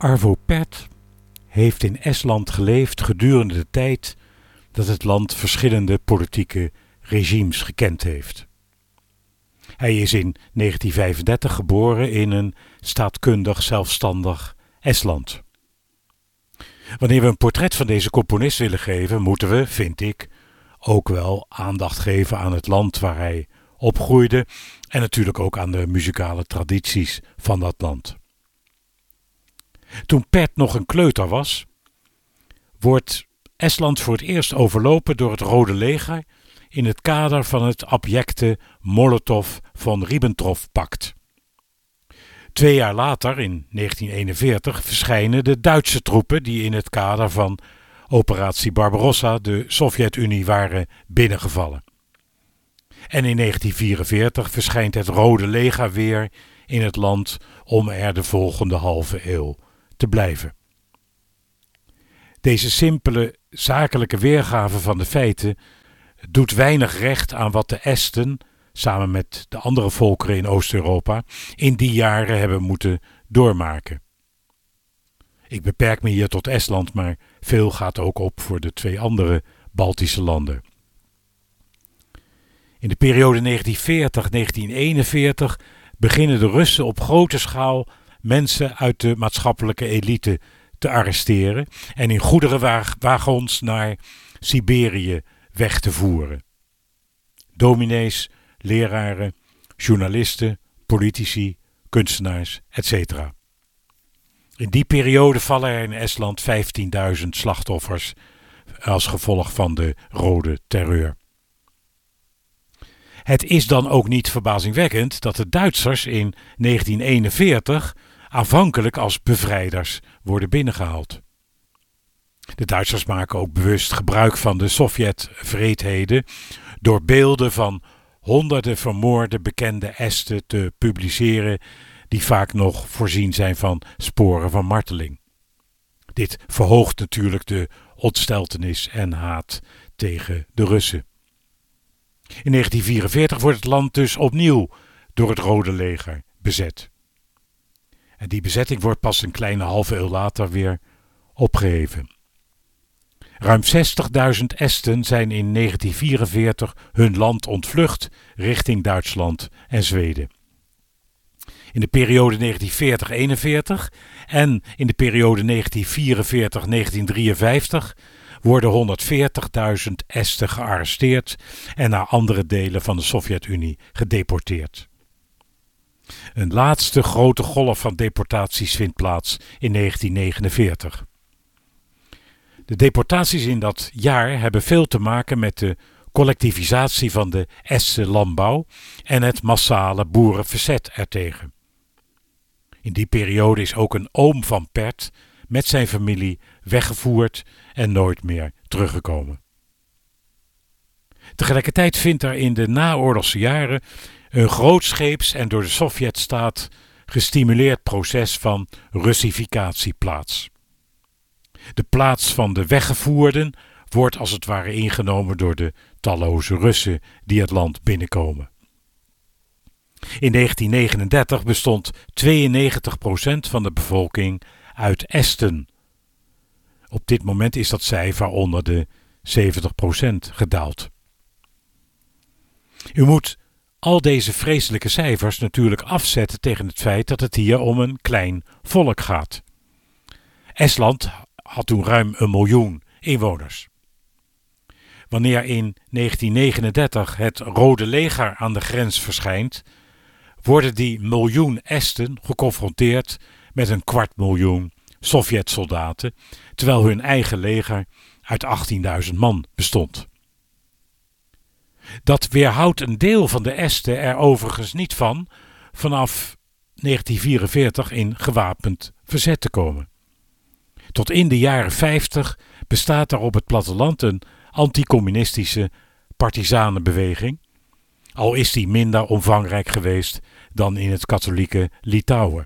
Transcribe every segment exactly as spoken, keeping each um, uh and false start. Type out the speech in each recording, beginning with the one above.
Arvo Pärt heeft in Estland geleefd gedurende de tijd dat het land verschillende politieke regimes gekend heeft. Hij is in negentien vijfendertig geboren in een staatkundig zelfstandig Estland. Wanneer we een portret van deze componist willen geven, moeten we, vind ik, ook wel aandacht geven aan het land waar hij opgroeide en natuurlijk ook aan de muzikale tradities van dat land. Toen Pärt nog een kleuter was, wordt Estland voor het eerst overlopen door het Rode Leger in het kader van het abjecte Molotov-von Ribbentrop-pact. Twee jaar later, in negentien eenenveertig, verschijnen de Duitse troepen die in het kader van operatie Barbarossa de Sovjet-Unie waren binnengevallen. En in negentien vierenveertig verschijnt het Rode Leger weer in het land om er de volgende halve eeuw te blijven. Deze simpele zakelijke weergave van de feiten doet weinig recht aan wat de Esten, samen met de andere volkeren in Oost-Europa, in die jaren hebben moeten doormaken. Ik beperk me hier tot Estland, maar veel gaat ook op voor de twee andere Baltische landen. In de periode negentien veertig tot negentien eenenveertig beginnen de Russen op grote schaal mensen uit de maatschappelijke elite te arresteren en in goederenwagons naar Siberië weg te voeren. Dominees, leraren, journalisten, politici, kunstenaars, et cetera. In die periode vallen er in Estland vijftienduizend slachtoffers als gevolg van de Rode Terreur. Het is dan ook niet verbazingwekkend dat de Duitsers in negentien eenenveertig aanvankelijk als bevrijders worden binnengehaald. De Duitsers maken ook bewust gebruik van de Sovjet-wreedheden door beelden van honderden vermoorde bekende Esten te publiceren die vaak nog voorzien zijn van sporen van marteling. Dit verhoogt natuurlijk de ontsteltenis en haat tegen de Russen. In negentien vierenveertig wordt het land dus opnieuw door het Rode Leger bezet. En die bezetting wordt pas een kleine halve eeuw later weer opgeheven. Ruim zestigduizend Esten zijn in negentien vierenveertig hun land ontvlucht richting Duitsland en Zweden. In de periode negentien veertig tot eenenveertig en in de periode negentien vierenveertig tot negentien drieënvijftig worden honderdveertigduizend Esten gearresteerd en naar andere delen van de Sovjet-Unie gedeporteerd. Een laatste grote golf van deportaties vindt plaats in negentien negenenveertig. De deportaties in dat jaar hebben veel te maken met de collectivisatie van de Estse landbouw en het massale boerenverzet ertegen. In die periode is ook een oom van Pärt met zijn familie weggevoerd en nooit meer teruggekomen. Tegelijkertijd vindt er in de naoorlogse jaren een grootscheeps en door de Sovjetstaat gestimuleerd proces van Russificatie plaats. De plaats van de weggevoerden wordt als het ware ingenomen door de talloze Russen die het land binnenkomen. In negentien negenendertig bestond tweeënnegentig procent van de bevolking uit Esten. Op dit moment is dat cijfer onder de zeventig procent gedaald. U moet al deze vreselijke cijfers natuurlijk afzetten tegen het feit dat het hier om een klein volk gaat. Estland had toen ruim een miljoen inwoners. Wanneer in negentien negenendertig het Rode Leger aan de grens verschijnt, worden die miljoen Esten geconfronteerd met een kwart miljoen Sovjetsoldaten, terwijl hun eigen leger uit achttienduizend man bestond. Dat weerhoudt een deel van de Esten er overigens niet van vanaf negentien vierenveertig in gewapend verzet te komen. Tot in de jaren vijftig bestaat er op het platteland een anticommunistische partizanenbeweging, al is die minder omvangrijk geweest dan in het katholieke Litouwen.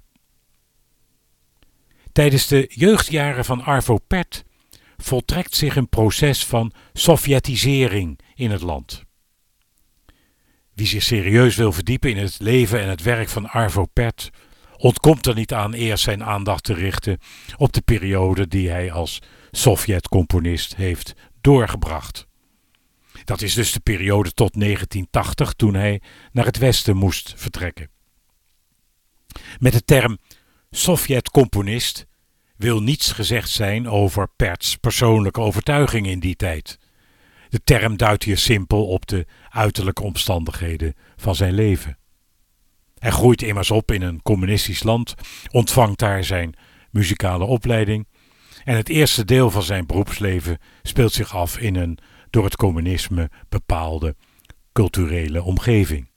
Tijdens de jeugdjaren van Arvo Pärt voltrekt zich een proces van Sovjetisering in het land. Wie zich serieus wil verdiepen in het leven en het werk van Arvo Pärt ontkomt er niet aan eerst zijn aandacht te richten op de periode die hij als Sovjet-componist heeft doorgebracht. Dat is dus de periode tot negentien tachtig, toen hij naar het westen moest vertrekken. Met de term Sovjet-componist wil niets gezegd zijn over Perts persoonlijke overtuiging in die tijd. De term duidt hier simpel op de uiterlijke omstandigheden van zijn leven. Hij groeit immers op in een communistisch land, ontvangt daar zijn muzikale opleiding en het eerste deel van zijn beroepsleven speelt zich af in een door het communisme bepaalde culturele omgeving.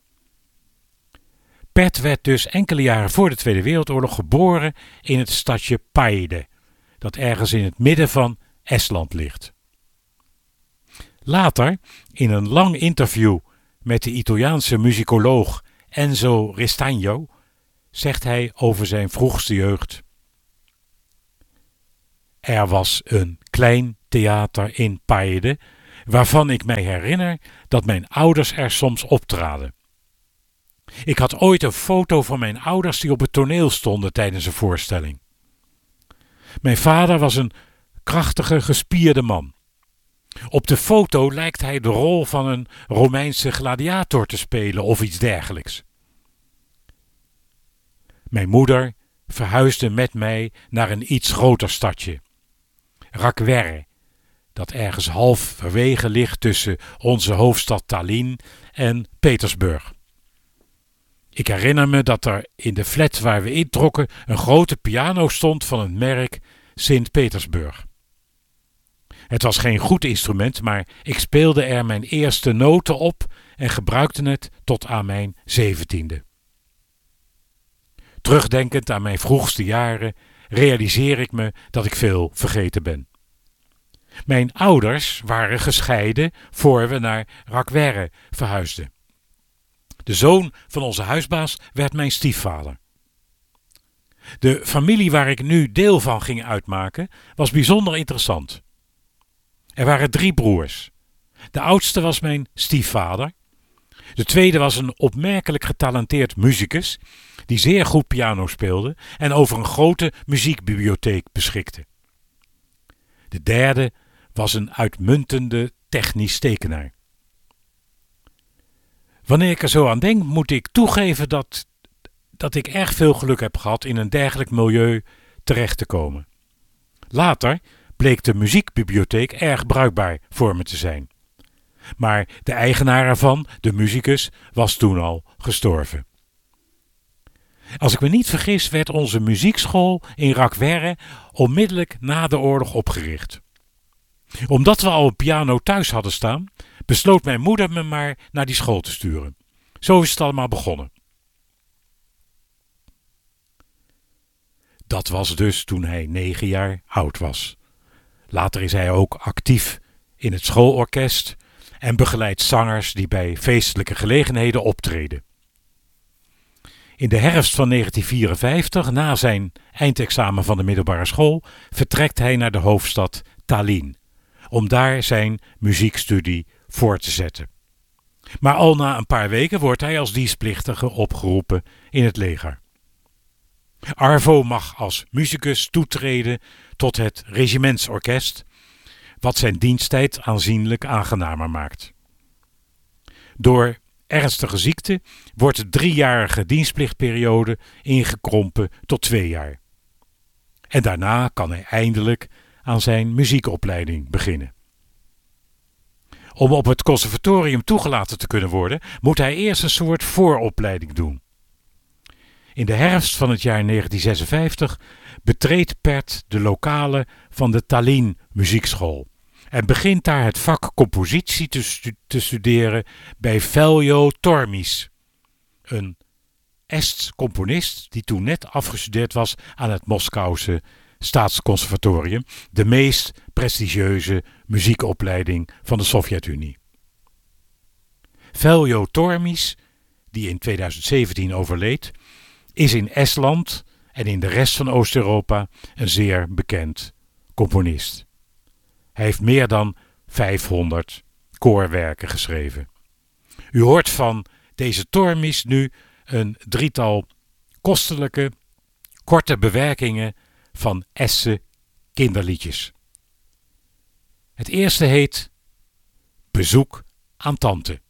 Pert werd dus enkele jaren voor de Tweede Wereldoorlog geboren in het stadje Paide, dat ergens in het midden van Estland ligt. Later, in een lang interview met de Italiaanse muzikoloog Enzo Ristagno, zegt hij over zijn vroegste jeugd: er was een klein theater in Paide, waarvan ik mij herinner dat mijn ouders er soms optraden. Ik had ooit een foto van mijn ouders die op het toneel stonden tijdens een voorstelling. Mijn vader was een krachtige, gespierde man. Op de foto lijkt hij de rol van een Romeinse gladiator te spelen of iets dergelijks. Mijn moeder verhuisde met mij naar een iets groter stadje, Rakvere, dat ergens halverwege ligt tussen onze hoofdstad Tallinn en Petersburg. Ik herinner me dat er in de flat waar we introkken een grote piano stond van het merk Sint-Petersburg. Het was geen goed instrument, maar ik speelde er mijn eerste noten op en gebruikte het tot aan mijn zeventiende. Terugdenkend aan mijn vroegste jaren realiseer ik me dat ik veel vergeten ben. Mijn ouders waren gescheiden voor we naar Rakvere verhuisden. De zoon van onze huisbaas werd mijn stiefvader. De familie waar ik nu deel van ging uitmaken was bijzonder interessant. Er waren drie broers. De oudste was mijn stiefvader. De tweede was een opmerkelijk getalenteerd muzikus die zeer goed piano speelde en over een grote muziekbibliotheek beschikte. De derde was een uitmuntende technisch tekenaar. Wanneer ik er zo aan denk, moet ik toegeven dat, dat ik erg veel geluk heb gehad in een dergelijk milieu terecht te komen. Later bleek de muziekbibliotheek erg bruikbaar voor me te zijn. Maar de eigenaar ervan, de muzikus, was toen al gestorven. Als ik me niet vergis, werd onze muziekschool in Rakvere onmiddellijk na de oorlog opgericht. Omdat we al een piano thuis hadden staan, besloot mijn moeder me maar naar die school te sturen. Zo is het allemaal begonnen. Dat was dus toen hij negen jaar oud was. Later is hij ook actief in het schoolorkest en begeleidt zangers die bij feestelijke gelegenheden optreden. In de herfst van negentien vierenvijftig, na zijn eindexamen van de middelbare school, vertrekt hij naar de hoofdstad Tallinn, om daar zijn muziekstudie voor te zetten. Maar al na een paar weken wordt hij als dienstplichtige opgeroepen in het leger. Arvo mag als muzikus toetreden tot het regimentsorkest, wat zijn diensttijd aanzienlijk aangenamer maakt. Door ernstige ziekte wordt de driejarige dienstplichtperiode ingekrompen tot twee jaar. En daarna kan hij eindelijk aan zijn muziekopleiding beginnen. Om op het conservatorium toegelaten te kunnen worden, moet hij eerst een soort vooropleiding doen. In de herfst van het jaar negentien zesenvijftig betreedt Pert de lokalen van de Tallinn muziekschool en begint daar het vak compositie te, stu- te studeren bij Veljo Tormis, een Ests componist die toen net afgestudeerd was aan het Moskouse Staatsconservatorium, de meest prestigieuze muziekopleiding van de Sovjet-Unie. Veljo Tormis, die in tweeduizend zeventien overleed, is in Estland en in de rest van Oost-Europa een zeer bekend componist. Hij heeft meer dan vijfhonderd koorwerken geschreven. U hoort van deze Tormis nu een drietal kostelijke, korte bewerkingen van Esse kinderliedjes. Het eerste heet Bezoek aan Tante.